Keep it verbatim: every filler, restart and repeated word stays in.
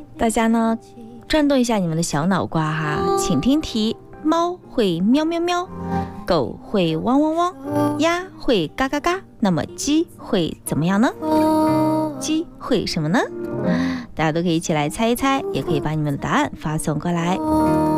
大家呢转动一下你们的小脑瓜哈，请听题。猫会喵喵喵，狗会汪汪汪，鸭会嘎嘎嘎，那么鸡会怎么样呢？鸡会什么呢？大家都可以一起来猜一猜，也可以把你们的答案发送过来。